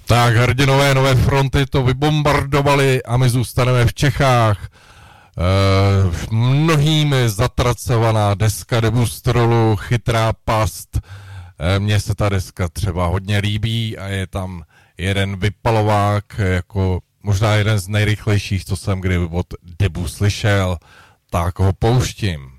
Tak hrdinové Nové fronty to vybombardovali a my zůstaneme v Čechách. Mnohými zatracovaná deska Debustrolu, Chytrá past. Mně se ta deska třeba hodně líbí a je tam jeden vypalovák, jako možná jeden z nejrychlejších, co jsem kdy od Debu slyšel, tak ho pouštím.